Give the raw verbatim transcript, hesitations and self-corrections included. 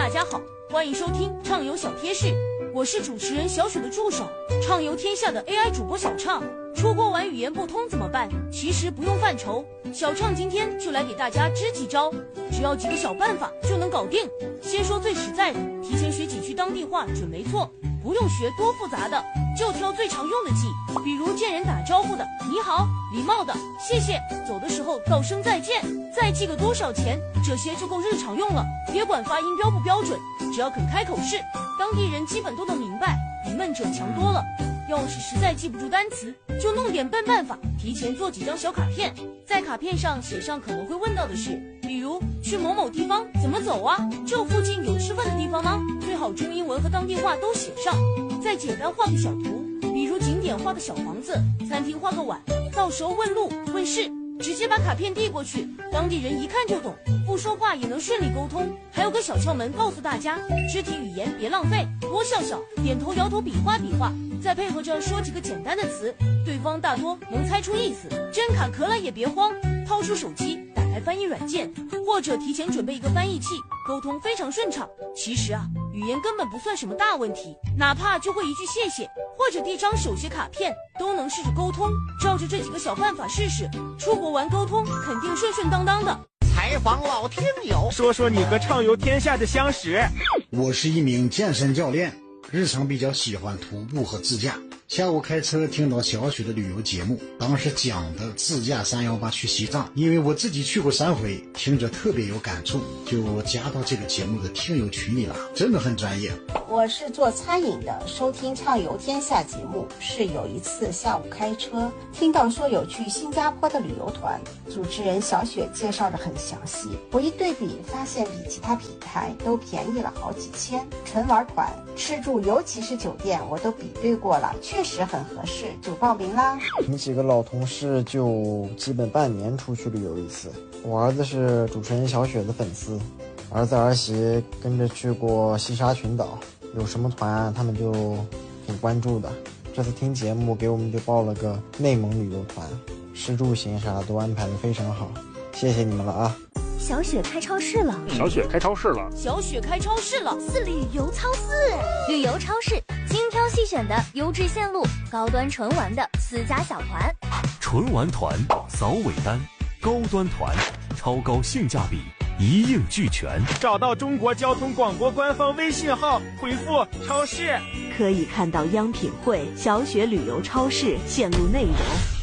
大家好，欢迎收听畅游小贴士，我是主持人小雪的助手，畅游天下的 A I 主播小畅。出国玩语言不通怎么办？其实不用犯愁，小畅今天就来给大家支几招，只要几个小办法就能搞定。先说最实在的，提前学几句当地话准没错，不用学多复杂的，就挑最常用的记，比如见人打招呼的你好，礼貌的谢谢，走的时候道声再见，再记个多少钱，这些就够日常用了，别管发音标不标准，只要肯开口试，当地人基本都能明白，比闷者强多了。要是实在记不住单词，就弄点笨办法，提前做几张小卡片，在卡片上写上可能会问到的事，比如去某某地方怎么走啊？这附近有吃饭的地方吗？最好中英文和当地话都写上，再简单画个小图，比如景点画个小房子，餐厅画个碗，到时候问路问事，直接把卡片递过去，当地人一看就懂，不说话也能顺利沟通。还有个小窍门告诉大家，肢体语言别浪费，多笑笑，点头摇头，比划比划，再配合着说几个简单的词，对方大多能猜出意思。真卡壳了也别慌，掏出手机打开翻译软件，或者提前准备一个翻译器，沟通非常顺畅。其实啊，语言根本不算什么大问题，哪怕就会一句谢谢或者递张手写卡片，都能试着沟通。照着这几个小办法试试，出国玩沟通肯定顺顺当当的。 采访老听友， 说说你和畅游天下的相识。 我是一名健身教练，日常比较喜欢徒步和自驾。下午开车听到小雪的旅游节目，当时讲的自驾三幺八去西藏，因为我自己去过三回，听着特别有感触，就加到这个节目的听友群里了，真的很专业。 我是做餐饮的，收听畅游天下节目是有一次下午开车，听到说有去新加坡的旅游团，主持人小雪介绍的很详细，我一对比发现比其他品牌都便宜了好几千，纯玩团吃住尤其是酒店我都比对过了，确实很合适，就报名啦。 我们几个老同事就基本半年出去旅游一次，我儿子是主持人小雪的粉丝，儿子儿媳跟着去过西沙群岛，有什么团他们就挺关注的。这次听节目给我们就报了个内蒙旅游团，吃住行啥都安排得非常好，谢谢你们了啊。 小雪开超市了， 小雪开超市了， 小雪开超市了， 是旅游超市，旅游超市精挑细选的优质线路，高端纯玩的私家小团， 纯玩团扫尾单，高端团超高性价比，一应俱全。 找到中国交通广播官方微信号，回复超市， 可以看到央品汇小雪旅游超市线路内容。